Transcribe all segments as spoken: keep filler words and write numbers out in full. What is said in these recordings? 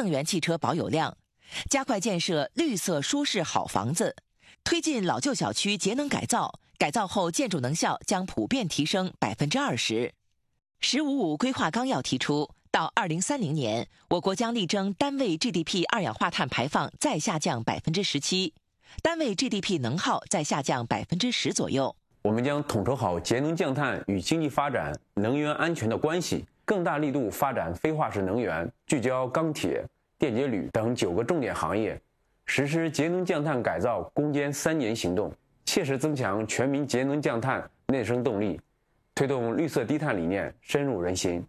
能源汽车保有量，加快建设绿色舒适好房子，推进老旧小区节能改造，改造后建筑能效将普遍提升百分之二十。十五五规划纲要提出，到二零三零年，我国将力争单位 G D P 二氧化碳排放再下降百分之十七，单位 G D P 能耗再下降百分之十左右。 我们将统筹好节能降碳与经济发展、能源安全的关系，更大力度发展非化石能源，聚焦钢铁、电解铝等九个重点行业，实施节能降碳改造攻坚三年行动，切实增强全民节能降碳内生动力，推动绿色低碳理念深入人心。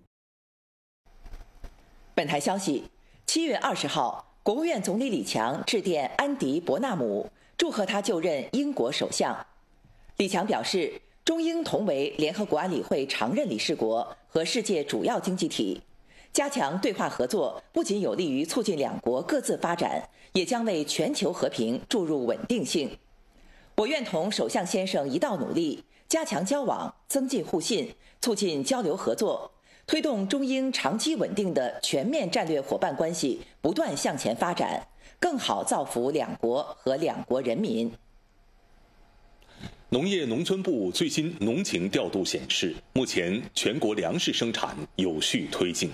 本台消息，七月二十号，国务院总理李强致电安迪·伯纳姆，祝贺他就任英国首相。李强表示，中英同为联合国安理会常任理事国和世界主要经济体，加强对话合作不仅有利于促进两国各自发展，也将为全球和平注入稳定性。我愿同首相先生一道努力，加强交往，增进互信，促进交流合作，推动中英长期稳定的全面战略伙伴关系不断向前发展，更好造福两国和两国人民。 农业农村部最新农情调度显示，目前全国粮食生产有序推进。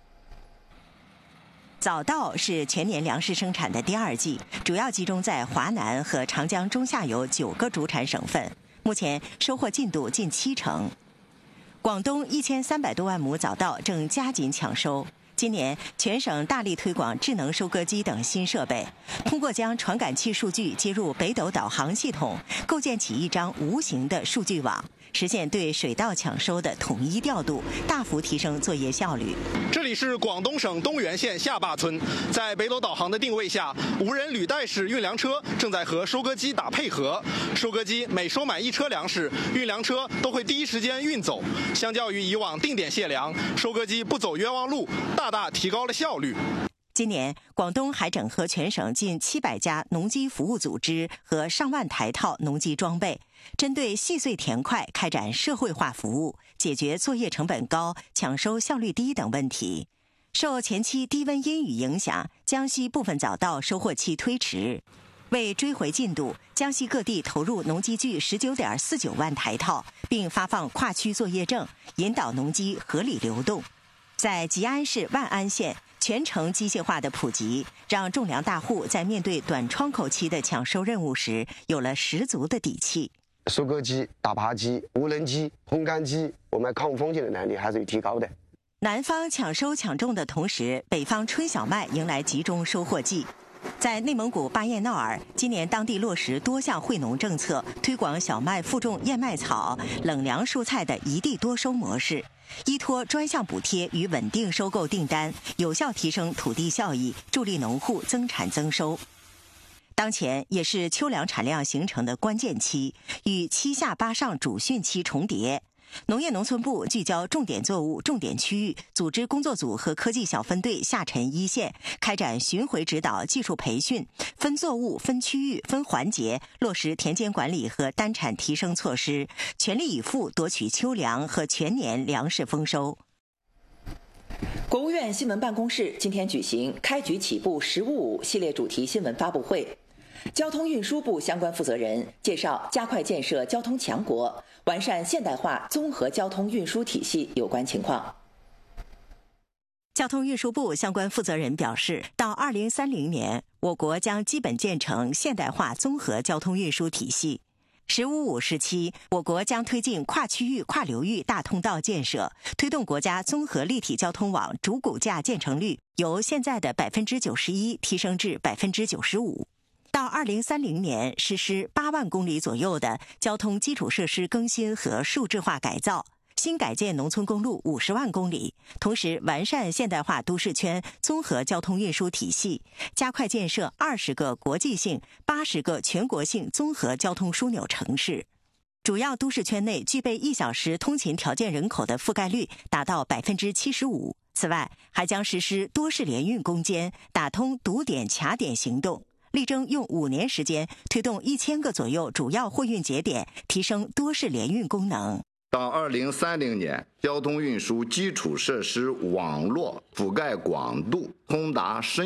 早稻是全年粮食生产的第二季，主要集中在华南和长江中下游九个主产省份，目前收获进度近七成。广东一千三百多万亩早稻正加紧抢收。今年全省大力推广智能收割机等新设备，通过将传感器数据接入北斗导航系统，构建起一张无形的数据网，实现对水稻抢收的统一调度，大幅提升作业效率。 这里是广东省东源县下坝村，在北斗导航的定位下，无人履带式运粮车正在和收割机打配合。收割机每收买一车粮食，运粮车都会第一时间运走。相较于以往定点卸粮，收割机不走冤枉路，大大提高了效率。 今年，广东还整合全省近七百家农机服务组织和上万台套农机装备，针对细碎田块开展社会化服务，解决作业成本高、抢收效率低等问题。受前期低温阴雨影响，江西部分早稻收获期推迟。为追回进度，江西各地投入农机具十九点四九万台套，并发放跨区作业证，引导农机合理流动。在吉安市万安县，全程机械化的普及，让种粮大户在面对短窗口期的抢收任务时，有了十足的底气。 收割机、打耙机、无人机、烘干机，我们抗风险的能力还是有提高的。 南方抢收抢种的同时，北方春小麦迎来集中收获季。在内蒙古巴彦淖尔，今年当地落实多项惠农政策，推广小麦复种燕麦草、冷粮蔬菜的一地多收模式，依托专项补贴与稳定收购订单，有效提升土地效益，助力农户增产增收。当前也是秋粮产量形成的关键期，与七下八上主汛期重叠。农业农村部聚焦重点作物、重点区域，组织工作组和科技小分队下沉一线，开展巡回指导、技术培训，分作物、分区域、分环节，落实田间管理和单产提升措施，全力以赴夺取秋粮和全年粮食丰收。 国务院新闻办公室今天举行开局起步“十五五”系列主题新闻发布会。交通运输部相关负责人介绍加快建设交通强国、完善现代化综合交通运输体系有关情况。 交通运输部相关负责人表示，到二零三零年，我国将基本建成现代化综合交通运输体系。十五五时期，我国将推进跨区域、跨流域大通道建设，推动国家综合立体交通网主骨架建成率由现在的百分之九十一提升至百分之九十五。到二零三零年，实施八万公里左右的交通基础设施更新和数质化改造，新改建农村公路五十万公里，同时完善现代化都市圈综合交通运输体系，加快建设二十个国际性、八十个全国性综合交通枢纽城市。主要都市圈内具备一小时通勤条件人口的覆盖率达到百分之七十五。此外，还将实施多式联运攻坚，打通堵点卡点行动。力争用五年时间推动一千个左右主要货运节点提升多式联运功能。 到二零三零年，交通运输基础设施网络覆盖广度通达深